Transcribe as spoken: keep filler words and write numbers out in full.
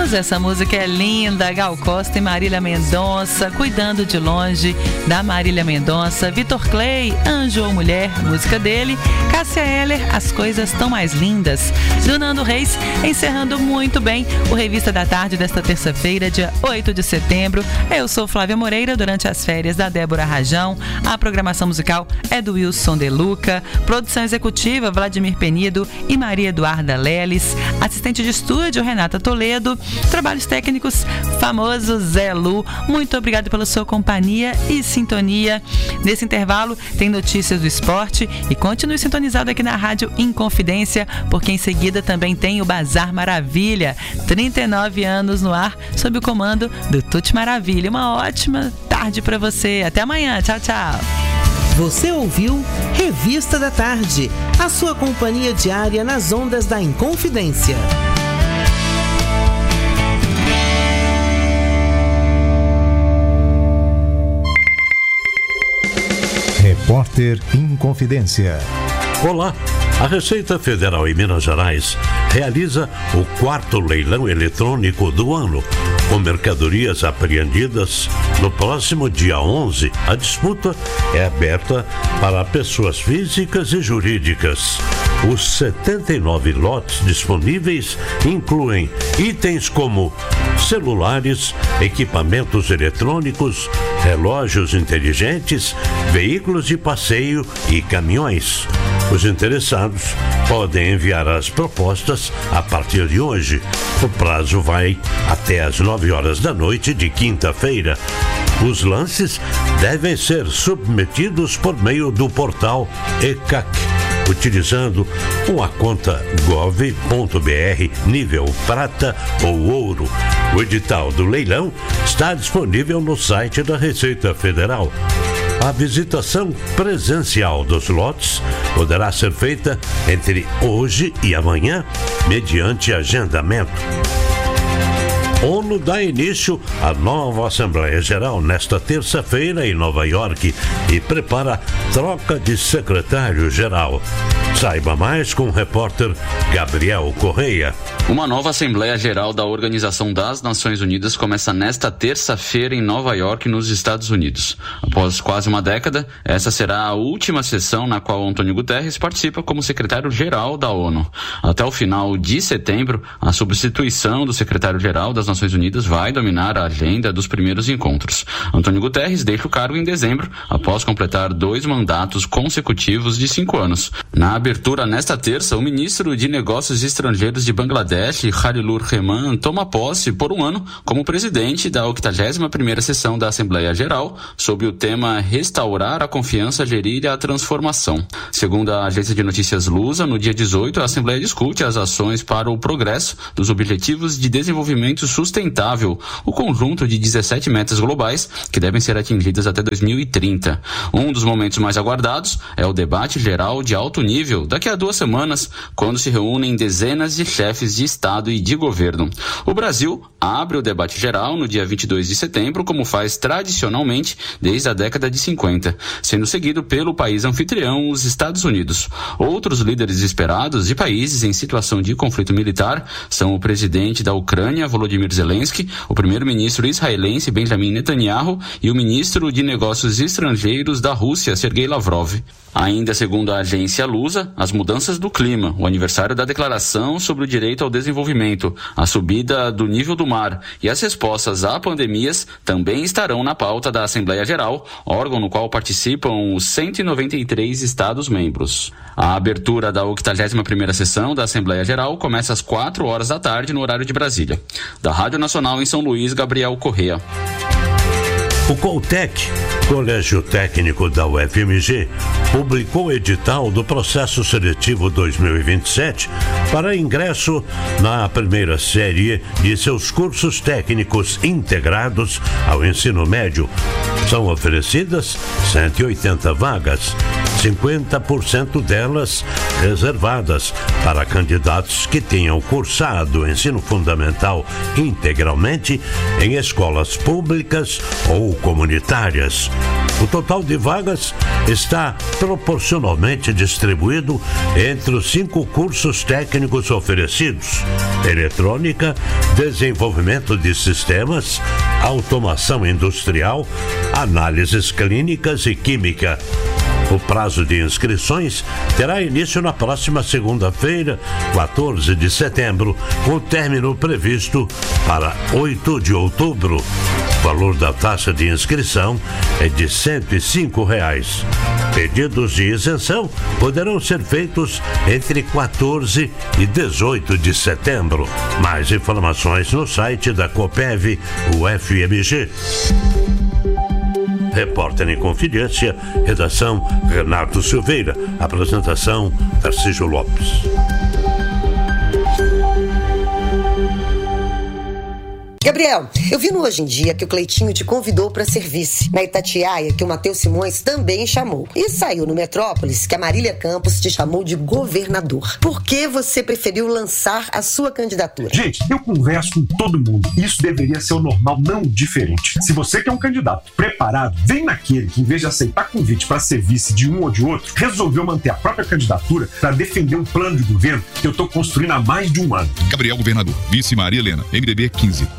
Deus, essa música é linda. Gal Costa e Marília Mendonça, Cuidando de Longe, da Marília Mendonça. Vitor Clay, Anjo ou Mulher, música dele. Cássia Eller, As Coisas Tão Mais Lindas, do Nando Reis, encerrando muito bem o Revista da Tarde desta terça-feira, dia oito de setembro. Eu sou Flávia Moreira, durante as férias da Débora Rajão. A programação musical é do Wilson De Luca, produção executiva Vladimir Penido e Maria Eduarda Leles, assistente de estúdio Renata Toledo, trabalhos técnicos famoso Zé Lu. Muito obrigado pela sua companhia e sintonia. Nesse intervalo tem notícias do esporte e continue sintonizado aqui na Rádio Inconfidência, porque em seguida também tem o Bazar Maravilha, trinta e nove anos no ar, sob o comando do Tuti Maravilha. Uma ótima tarde para você. Até amanhã. Tchau, tchau. Você ouviu Revista da Tarde, a sua companhia diária nas ondas da Inconfidência. Repórter Inconfidência. Olá, a Receita Federal em Minas Gerais realiza o quarto leilão eletrônico do ano, com mercadorias apreendidas no próximo dia onze. A disputa é aberta para pessoas físicas e jurídicas. Os setenta e nove lotes disponíveis incluem itens como celulares, equipamentos eletrônicos, relógios inteligentes, veículos de passeio e caminhões. Os interessados podem enviar as propostas a partir de hoje. O prazo vai até às nove horas da noite de quinta-feira. Os lances devem ser submetidos por meio do portal E C A C, utilizando uma conta gov ponto br nível prata ou ouro. O edital do leilão está disponível no site da Receita Federal. A visitação presencial dos lotes poderá ser feita entre hoje e amanhã, mediante agendamento. ONU dá início à nova Assembleia Geral nesta terça-feira em Nova York e prepara troca de secretário-geral. Saiba mais com o repórter Gabriel Correia. Uma nova Assembleia Geral da Organização das Nações Unidas começa nesta terça-feira em Nova York, nos Estados Unidos. Após quase uma década, essa será a última sessão na qual Antônio Guterres participa como secretário-geral da ONU. Até o final de setembro, a substituição do secretário-geral das Nações Unidas vai dominar a agenda dos primeiros encontros. Antônio Guterres deixa o cargo em dezembro, após completar dois mandatos consecutivos de cinco anos. Na abertura nesta terça, o ministro de Negócios Estrangeiros de Bangladesh, Khalilur Rehman, toma posse por um ano como presidente da oitagésima primeira sessão da Assembleia Geral, sob o tema Restaurar a Confiança, Gerir a Transformação. Segundo a agência de notícias Lusa, no dia dezoito, a Assembleia discute as ações para o progresso dos Objetivos de Desenvolvimento Sustentável, o conjunto de dezessete metas globais que devem ser atingidas até dois mil e trinta. Um dos momentos mais aguardados é o debate geral de alto nível, daqui a duas semanas, quando se reúnem dezenas de chefes de Estado e de governo. O Brasil abre o debate geral no dia vinte e dois de setembro, como faz tradicionalmente desde a década de cinquenta, sendo seguido pelo país anfitrião, os Estados Unidos. Outros líderes esperados de países em situação de conflito militar são o presidente da Ucrânia, Volodymyr Zelensky, o primeiro-ministro israelense Benjamin Netanyahu e o ministro de Negócios Estrangeiros da Rússia, Sergei Lavrov. Ainda segundo a agência Lusa, as mudanças do clima, o aniversário da Declaração sobre o Direito ao Desenvolvimento, a subida do nível do mar e as respostas a pandemias também estarão na pauta da Assembleia Geral, órgão no qual participam os cento e noventa e três Estados-membros. A abertura da oitagésima primeira sessão da Assembleia Geral começa às quatro horas da tarde no horário de Brasília. Da Rádio Nacional em São Luís, Gabriel Correia. O Coltec, Colégio Técnico da U F M G, publicou o edital do processo seletivo dois mil e vinte e sete para ingresso na primeira série de seus cursos técnicos integrados ao ensino médio. São oferecidas cento e oitenta vagas, cinquenta por cento delas reservadas para candidatos que tenham cursado o ensino fundamental integralmente em escolas públicas ou comunitárias. O total de vagas está proporcionalmente distribuído entre os cinco cursos técnicos oferecidos: eletrônica, desenvolvimento de sistemas, automação industrial, análises clínicas e química. O prazo de inscrições terá início na próxima segunda-feira, quatorze de setembro, com término previsto para oito de outubro. O valor da taxa de inscrição é de cento e cinco reais. Pedidos de isenção poderão ser feitos entre quatorze e dezoito de setembro. Mais informações no site da Copeve U F M G. Repórter em Confidência, redação Renato Silveira, apresentação Tarcísio Lopes. Gabriel, eu vi no Hoje em Dia que o Cleitinho te convidou para ser vice. Na Itatiaia, que o Matheus Simões também chamou. E saiu no Metrópolis que a Marília Campos te chamou de governador. Por que você preferiu lançar a sua candidatura? Gente, eu converso com todo mundo. Isso deveria ser o normal, não o diferente. Se você quer um candidato preparado, vem naquele que, em vez de aceitar convite para ser vice de um ou de outro, resolveu manter a própria candidatura para defender um plano de governo que eu estou construindo há mais de um ano. Gabriel Governador, vice Maria Helena, M D B quinze.